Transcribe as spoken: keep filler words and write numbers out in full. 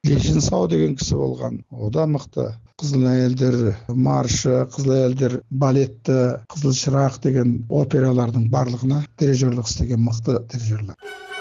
Лешин Сау деген кісі болған. О да мықты. Қызыл әйелдер маршы, қызыл әйелдер балетті, Қызыл шырақ деген опералардың барлығына дирижерлік істеген мықты дирижерлер.